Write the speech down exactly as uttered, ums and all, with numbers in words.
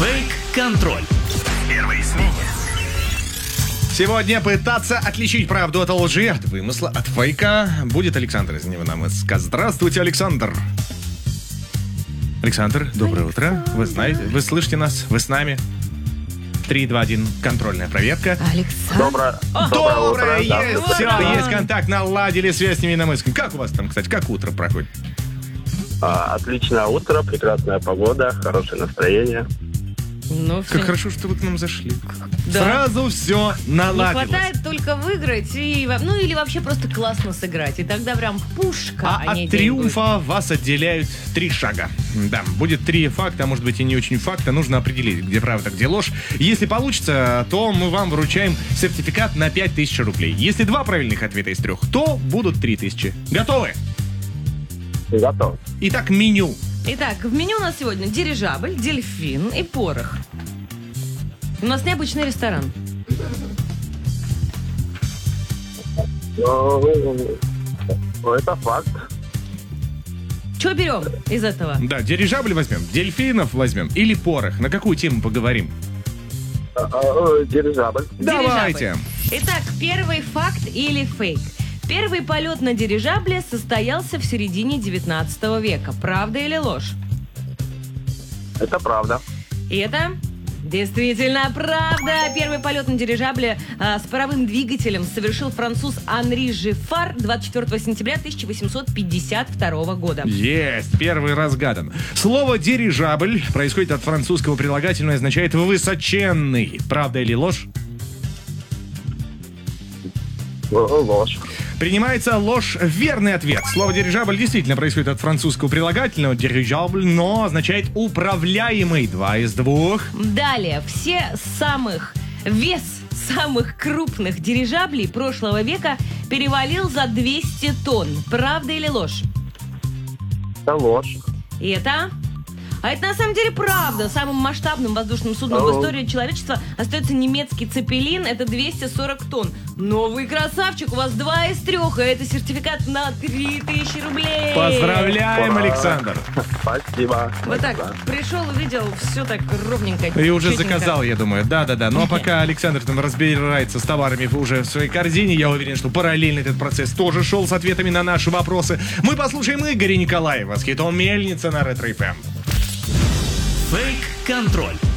Фейк-контроль. Первой смене. Сегодня пытаться отличить правду от лжи, от вымысла, от фейка будет Александр из Невиномысска. Здравствуйте, Александр. Александр, доброе утро. Вы знаете, вы слышите нас, вы с нами. три, два, один, контрольная проверка. Александр. Доброе, О, доброе Доброе, утро. Да. есть, все, есть контакт, наладили связь с Невиномысском. Как у вас там, кстати, как утро проходит? А, отличное утро, прекрасная погода, хорошее настроение. Ну, все. Как хорошо, что вы к нам зашли. Да. Сразу все Не наладилось. хватает только выиграть, и, во- ну или вообще просто классно сыграть. И тогда прям пушка, А а не от деньги. триумфа вас отделяют три шага. Да, будет три факта, а может быть и не очень факта. Нужно определить, где правда, где ложь. Если получится, то мы вам вручаем сертификат на пять тысяч рублей. Если два правильных ответа из трех, то будут три тысячи. Готовы? Готов. Итак, меню. Итак, в меню у нас сегодня дирижабль, дельфин и порох. У нас необычный ресторан. Ну, это факт. Что берем из этого? Да, дирижабль возьмем, дельфинов возьмем или порох. На какую тему поговорим? А, а, Дирижабль. Давайте. Дирижабль. Итак, первый факт или фейк. Первый полет на дирижабле состоялся в середине девятнадцатого века. Правда или ложь? Это правда. И это действительно правда. Первый полет на дирижабле а, с паровым двигателем совершил француз Анри Жифар двадцать четвёртого сентября тысяча восемьсот пятьдесят второго года. Есть, первый разгадан. Слово «дирижабль» происходит от французского прилагательного и означает «высоченный». Правда или ложь? Ну, ложь. Принимается ложь. Верный ответ. Слово «дирижабль» действительно происходит от французского прилагательного «дирижабль», но означает «управляемый». Два из двух. Далее, все самых вес самых крупных дирижаблей прошлого века перевалил за двести тонн. Правда или ложь? Это ложь. И это... А это на самом деле правда. Самым масштабным воздушным судном в Ау. истории человечества остается немецкий «Цепелин». Это двести сорок тонн. Но вы красавчик, у вас два из трех, и это сертификат на три тысячи рублей. Поздравляем, Ура. Александр. Спасибо. Вот так, Спасибо. пришел, увидел, все так ровненько. И уже чётенько. заказал, я думаю. Да-да-да. Ну а пока Александр там разбирается с товарами уже в своей корзине, я уверен, что параллельно этот процесс тоже шел с ответами на наши вопросы. Мы послушаем Игоря Николаева с хитом «Мельница» на Ретро эф эм. Фейк-контроль.